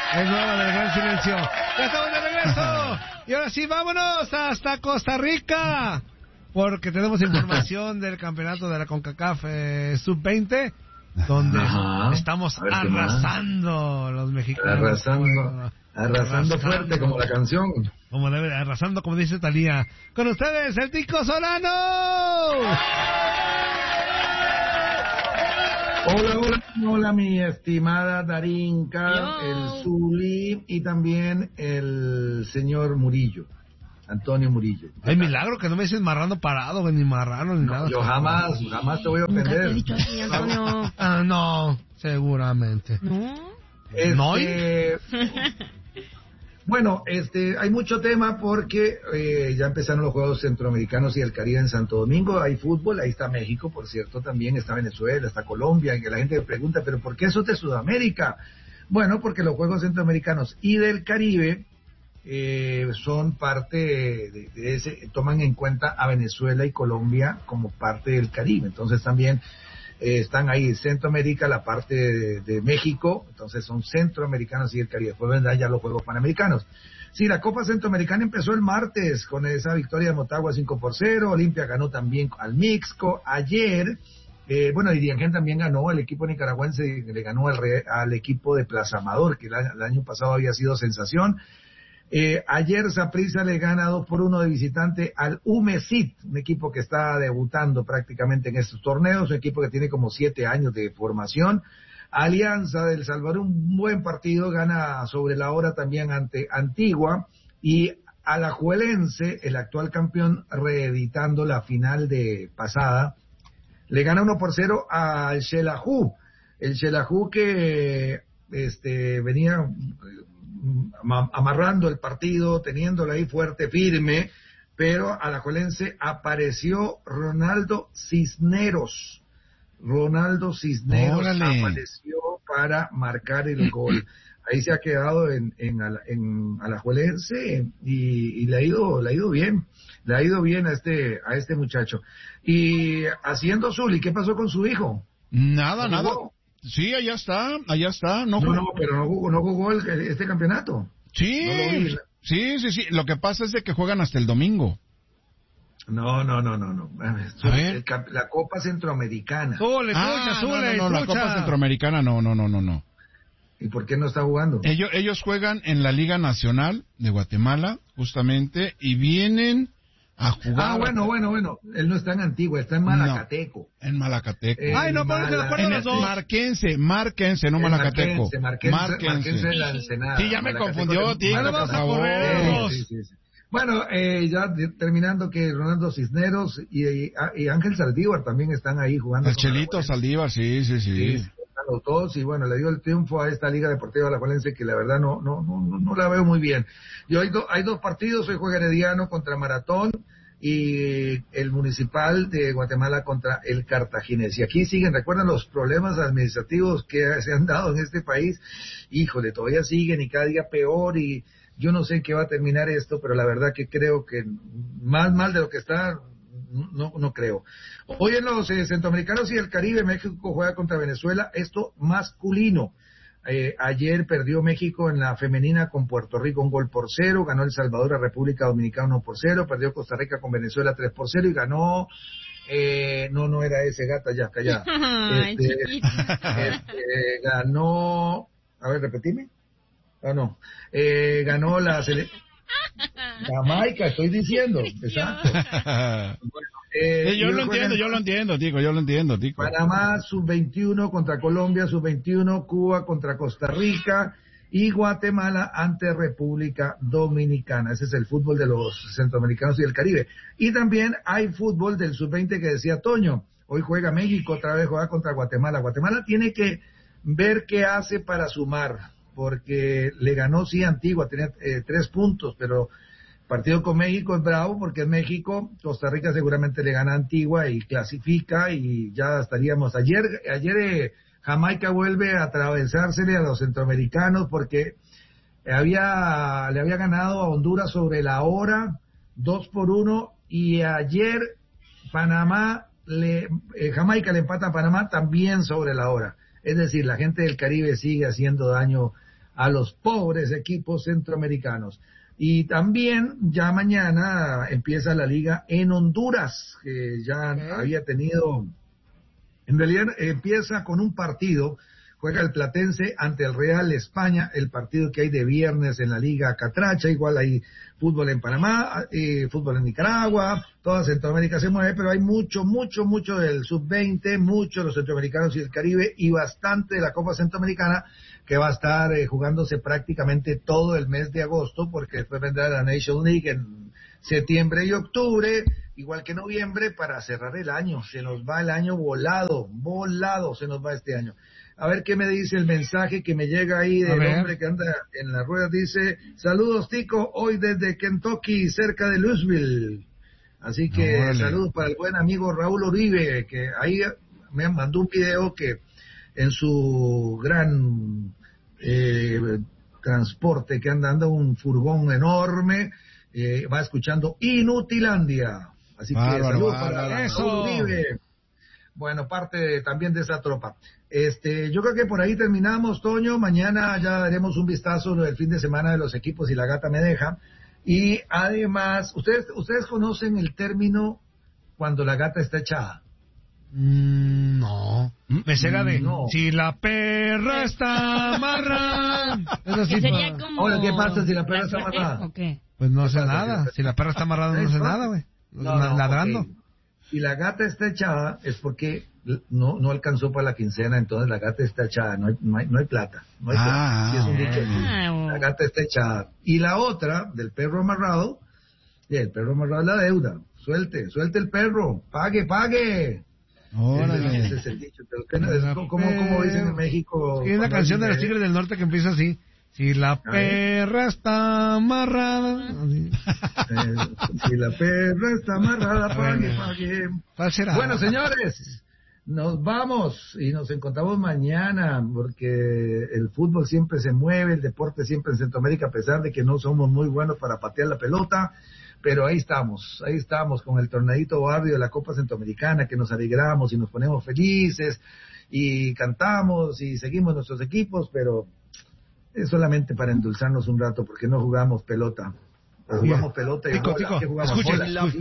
Es nuevo del gran silencio. Ya estamos de regreso. Y ahora sí, vámonos hasta Costa Rica. Porque tenemos información del campeonato de la CONCACAF Sub-20. Donde estamos arrasando los mexicanos. Arrasando fuerte como la canción. Arrasando como dice Talía. Con ustedes, el Tico Solano. Hola, mi estimada Darinka, el Zuli y también el señor Murillo, Antonio Murillo. Ay, milagro que no me dices marrano parado, ni marrano, ni nada. Yo jamás te voy a ofender. ¿Nunca te he dicho así, Antonio? No, seguramente. ¿No? Bueno, hay mucho tema porque ya empezaron los Juegos Centroamericanos y el Caribe en Santo Domingo. Hay fútbol, ahí está México, por cierto, también está Venezuela, está Colombia, y que la gente pregunta, ¿pero por qué eso es de Sudamérica? Bueno, porque los Juegos Centroamericanos y del Caribe son parte de ese, toman en cuenta a Venezuela y Colombia como parte del Caribe. Entonces también están ahí Centroamérica, la parte de México, entonces son centroamericanos y el Caribe. Después vendrán ya los Juegos Panamericanos. Sí, la Copa Centroamericana empezó el martes con esa victoria de Motagua 5-0, Olimpia ganó también al Mixco. Ayer, Iriangén también ganó, el equipo nicaragüense le ganó al equipo de Plaza Amador, que el año pasado había sido sensación. Ayer Saprissa le gana 2-1 de visitante al UMESIT, un equipo que está debutando prácticamente en estos torneos, un equipo que tiene como 7 años de formación. Alianza del Salvador, un buen partido, gana sobre la hora también ante Antigua, y Alajuelense, el actual campeón, reeditando la final de pasada, le gana 1-0 al Xelajú, el Xelajú que venía amarrando el partido, teniéndolo ahí fuerte, firme, pero Alajuelense apareció Ronaldo Cisneros apareció para marcar el gol. Ahí se ha quedado en Alajuelense y le ha ido bien a este muchacho. Y haciendo Zuli, ¿qué pasó con su hijo? Nada. Sí, allá está. No, pero no jugó este campeonato. Sí, no sí. Lo que pasa es de que juegan hasta el domingo. No. La Copa Centroamericana. No, la Copa Centroamericana no. ¿Y por qué no está jugando? Ellos juegan en la Liga Nacional de Guatemala, justamente, y vienen a jugar. Bueno. Él no está en Antigua, está en Malacateco. En Malacateco. Marquense, no Malacateco. Marquense de la Ensenada. Sí, ya me confundió, tío, por favor. Sí. Bueno, ya terminando, que Ronaldo Cisneros y Ángel Saldívar también están ahí jugando. El Chelito Saldívar, sí. Están los dos, y bueno, le dio el triunfo a esta Liga Deportiva Alajuelense, que la verdad no la veo muy bien. Y hoy hay 2 partidos, hoy juega Herediano contra Maratón y el Municipal de Guatemala contra el Cartaginés. Y aquí siguen, recuerdan los problemas administrativos que se han dado en este país. Híjole, todavía siguen y cada día peor, y yo no sé en qué va a terminar esto, pero la verdad que creo que más mal de lo que está, no creo. Hoy en los Centroamericanos y el Caribe, México juega contra Venezuela, esto masculino. Ayer perdió México en la femenina con Puerto Rico 1-0, ganó El Salvador a República Dominicana 1-0, perdió Costa Rica con Venezuela 3-0 y ganó, no era ese, gata, ya, callada. Ganó, a ver, repetime. Ganó la Jamaica, estoy diciendo, exacto. Yo lo entiendo, Tico. Panamá sub-21 contra Colombia sub-21, Cuba contra Costa Rica y Guatemala ante República Dominicana. Ese es el fútbol de los centroamericanos y del Caribe. Y también hay fútbol del sub-20 que decía Toño. Hoy juega México, otra vez juega contra Guatemala. Guatemala tiene que ver qué hace para sumar, porque le ganó, sí, Antigua, tenía 3 puntos, pero partido con México es bravo, porque en México, Costa Rica seguramente le gana a Antigua y clasifica, y ya estaríamos. Ayer Jamaica vuelve a atravesársele a los centroamericanos, porque le había ganado a Honduras sobre la hora, 2-1, y ayer Jamaica le empata a Panamá también sobre la hora. Es decir, la gente del Caribe sigue haciendo daño a los pobres equipos centroamericanos. Y también ya mañana empieza la liga en Honduras, que ya había tenido, en realidad empieza con un partido. Juega el Platense ante el Real España, el partido que hay de viernes en la Liga Catracha. Igual hay fútbol en Panamá, fútbol en Nicaragua, toda Centroamérica se mueve, pero hay mucho del Sub-20, mucho de los centroamericanos y el Caribe, y bastante de la Copa Centroamericana, que va a estar jugándose prácticamente todo el mes de agosto, porque después vendrá la Nation League en septiembre y octubre, igual que noviembre, para cerrar el año. Se nos va el año volado se nos va este año. A ver qué me dice el mensaje que me llega ahí del hombre que anda en las ruedas. Dice: saludos, Tico, hoy desde Kentucky, cerca de Louisville. Así que saludos para el buen amigo Raúl Uribe, que ahí me mandó un video que en su gran transporte que anda un furgón enorme, va escuchando Inutilandia. Así que saludos para Raúl Uribe. Bueno, parte también de esa tropa. Yo creo que por ahí terminamos, Toño. Mañana ya daremos un vistazo del fin de semana de los equipos, si la gata me deja. Y además, ¿ustedes conocen el término cuando la gata está echada? No. Me llega de no. Si la perra está amarrada. Eso sí, sería como... Ahora, ¿qué pasa si la perra está amarrada? ¿O qué? Pues no hace nada. Si la perra está amarrada, no hace nada, güey. Ladrando. Okay. Si la gata está echada es porque no alcanzó para la quincena, entonces la gata está echada, no hay plata. No hay plata. Sí, es un dicho. La gata está echada. Y la otra, del perro amarrado, el perro amarrado es la deuda. Suelte el perro, pague. Órale. Ese es el dicho. ¿Cómo dicen en México? Es una canción de los Tigres del Norte que empieza así: si la perra está amarrada. Si la perra está amarrada, pague. ¿Cuál será? Bueno, señores, nos vamos y nos encontramos mañana, porque el fútbol siempre se mueve, el deporte siempre en Centroamérica, a pesar de que no somos muy buenos para patear la pelota, pero ahí estamos con el torneito barrio de la Copa Centroamericana, que nos alegramos y nos ponemos felices y cantamos y seguimos nuestros equipos, pero es solamente para endulzarnos un rato, porque no jugamos pelota. O jugamos pelota y Tico, jugamos bola.